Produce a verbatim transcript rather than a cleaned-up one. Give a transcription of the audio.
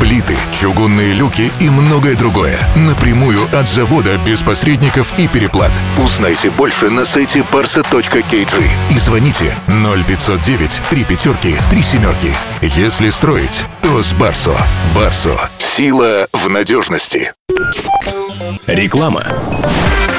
плиты, чугунные люки и многое другое. Напрямую от завода, без посредников и переплат. Узнайте больше на сайте барса точка кей джи и звоните ноль пятьсот девять три пятерки три семерки. Если строить, то с Барсо. Барсо. Сила в надежности. Реклама.